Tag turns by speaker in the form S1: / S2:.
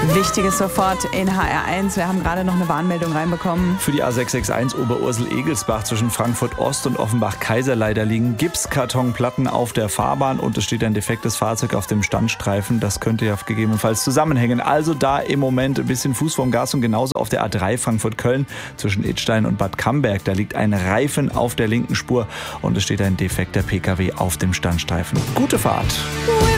S1: Wichtiges sofort in HR1. Wir haben gerade noch eine Warnmeldung reinbekommen.
S2: Für die A661 Oberursel-Egelsbach zwischen Frankfurt Ost und Offenbach-Kaiserleider liegen Gipskartonplatten auf der Fahrbahn und es steht ein defektes Fahrzeug auf dem Standstreifen. Das könnte ja gegebenenfalls zusammenhängen. Also da im Moment ein bisschen Fuß vorm Gas und genauso auf der A3 Frankfurt-Köln zwischen Idstein und Bad Camberg. Da liegt ein Reifen auf der linken Spur und es steht ein defekter PKW auf dem Standstreifen. Gute Fahrt!